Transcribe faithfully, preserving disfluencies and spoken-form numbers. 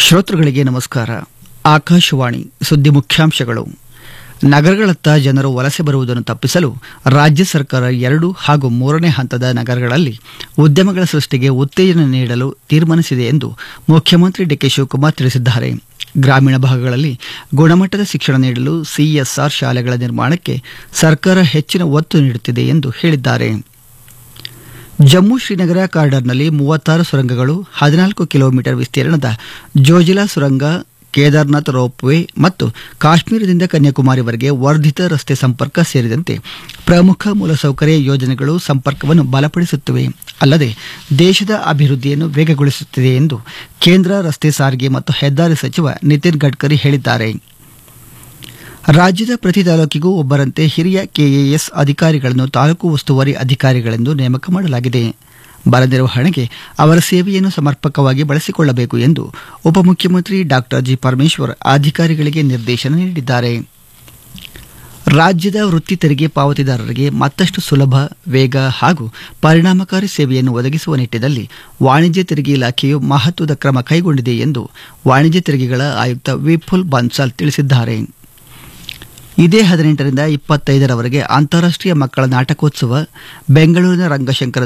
ಶ್ರೋತೃಗಳಿಗೆ ನಮಸ್ಕಾರ. ಆಕಾಶವಾಣಿ ಸುದ್ದಿ ಮುಖ್ಯಾಂಶಗಳು. ನಗರಗಳತ್ತ ಜನರು ವಲಸೆ ಬರುವುದನ್ನು ತಪ್ಪಿಸಲು ರಾಜ್ಯ ಸರ್ಕಾರ ಎರಡು ಹಾಗೂ ಮೂರನೇ ಹಂತದ ನಗರಗಳಲ್ಲಿ ಉದ್ಯಮಗಳ ಸೃಷ್ಟಿಗೆ ಉತ್ತೇಜನ ನೀಡಲು ತೀರ್ಮಾನಿಸಿದೆ ಎಂದು ಮುಖ್ಯಮಂತ್ರಿ ಡಿಕೆ ಶಿವಕುಮಾರ್ ತಿಳಿಸಿದ್ದಾರೆ. ಗ್ರಾಮೀಣ ಭಾಗಗಳಲ್ಲಿ ಗುಣಮಟ್ಟದ ಶಿಕ್ಷಣ ನೀಡಲು ಸಿಎಸ್ಆರ್ ಶಾಲೆಗಳ ನಿರ್ಮಾಣಕ್ಕೆ ಸರ್ಕಾರ ಹೆಚ್ಚಿನ ಒತ್ತು ನೀಡುತ್ತಿದೆ ಎಂದು ಹೇಳಿದ್ದಾರೆ. ಜಮ್ಮು ಶ್ರೀನಗರ ಕಾರಿಡಾರ್ನಲ್ಲಿ ಮೂವತ್ತಾರು ಸುರಂಗಗಳು, ಹದಿನಾಲ್ಕು ಕಿಲೋಮೀಟರ್ ವಿಸ್ತೀರ್ಣದ ಜೋಜಿಲಾ ಸುರಂಗ, ಕೇದಾರ್ನಾಥ್ ರೋಪ್ವೇ ಮತ್ತು ಕಾಶ್ಮೀರದಿಂದ ಕನ್ಯಾಕುಮಾರಿವರೆಗೆ ವರ್ಧಿತ ರಸ್ತೆ ಸಂಪರ್ಕ ಸೇರಿದಂತೆ ಪ್ರಮುಖ ಮೂಲಸೌಕರ್ಯ ಯೋಜನೆಗಳು ಸಂಪರ್ಕವನ್ನು ಬಲಪಡಿಸುತ್ತಿವೆ. ಅಲ್ಲದೆ ದೇಶದ ಅಭಿವೃದ್ಧಿಯನ್ನು ವೇಗಗೊಳಿಸುತ್ತಿದೆ ಎಂದು ಕೇಂದ್ರ ರಸ್ತೆ ಸಾರಿಗೆ ಮತ್ತು ಹೆದ್ದಾರಿ ಸಚಿವ ನಿತಿನ್ ಗಡ್ಕರಿ ಹೇಳಿದ್ದಾರೆ. ರಾಜ್ಯದ ಪ್ರತಿ ತಾಲೂಕಿಗೂ ಒಬ್ಬರಂತೆ ಹಿರಿಯ ಕೆಎಎಸ್ ಅಧಿಕಾರಿಗಳನ್ನು ತಾಲೂಕು ಉಸ್ತುವಾರಿ ಅಧಿಕಾರಿಗಳೆಂದು ನೇಮಕ ಮಾಡಲಾಗಿದೆ. ಬರ ನಿರ್ವಹಣೆಗೆ ಅವರ ಸೇವೆಯನ್ನು ಸಮರ್ಪಕವಾಗಿ ಬಳಸಿಕೊಳ್ಳಬೇಕು ಎಂದು ಉಪಮುಖ್ಯಮಂತ್ರಿ ಡಾ ಜಿ ಪರಮೇಶ್ವರ್ ಅಧಿಕಾರಿಗಳಿಗೆ ನಿರ್ದೇಶನ ನೀಡಿದ್ದಾರೆ. ರಾಜ್ಯದ ವೃತ್ತಿ ತೆರಿಗೆ ಪಾವತಿದಾರರಿಗೆ ಮತ್ತಷ್ಟು ಸುಲಭ, ವೇಗ ಹಾಗೂ ಪರಿಣಾಮಕಾರಿ ಸೇವೆಯನ್ನು ಒದಗಿಸುವ ನಿಟ್ಟಿನಲ್ಲಿ ವಾಣಿಜ್ಯ ತೆರಿಗೆ ಇಲಾಖೆಯು ಮಹತ್ವದ ಕ್ರಮ ಕೈಗೊಂಡಿದೆ ಎಂದು ವಾಣಿಜ್ಯ ತೆರಿಗೆಗಳ ಆಯುಕ್ತ ವಿಪುಲ್ ಬನ್ಸಾಲ್ ತಿಳಿಸಿದ್ದಾರೆ. ಇದೇ ಹದಿನೆಂಟರಿಂದ ಇಪ್ಪತ್ತೈದರವರೆಗೆ ಅಂತಾರಾಷ್ಟೀಯ ಮಕ್ಕಳ ನಾಟಕೋತ್ಸವ ಬೆಂಗಳೂರಿನ ರಂಗಶಂಕರ